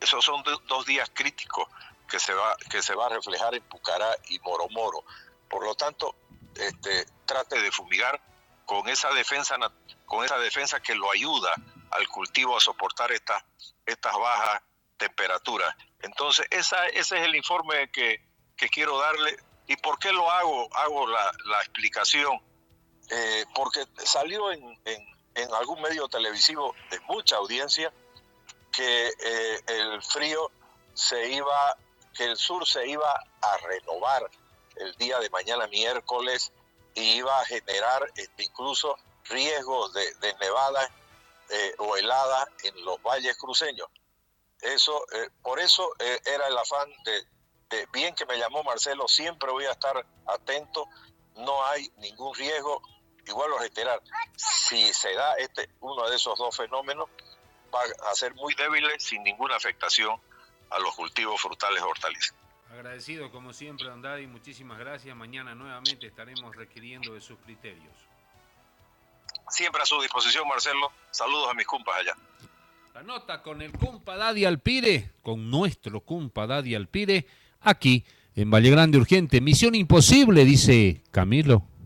esos son dos días críticos que se va a reflejar en Pucará y Moromoro. Por lo tanto, trate de fumigar con esa defensa que lo ayuda al cultivo a soportar estas bajas temperaturas. Entonces, ese es el informe que quiero darle. ¿Y por qué lo hago? Hago la explicación. Porque salió en algún medio televisivo de mucha audiencia que el frío que el sur se iba a renovar el día de mañana miércoles y iba a generar incluso riesgos de nevadas o heladas en los valles cruceños. Por eso era el afán de bien que me llamó Marcelo, siempre voy a estar atento, no hay ningún riesgo. Igual lo reiterar, si se da uno de esos dos fenómenos, va a ser muy débiles sin ninguna afectación a los cultivos frutales o hortalizas. Agradecido como siempre, don Daddy, muchísimas gracias. Mañana nuevamente estaremos requiriendo de sus criterios. Siempre a su disposición, Marcelo. Saludos a mis compas allá. La nota con el compa Daddy Alpire, con nuestro compa Daddy Alpire, aquí en Valle Grande Urgente. Misión imposible, dice Camilo.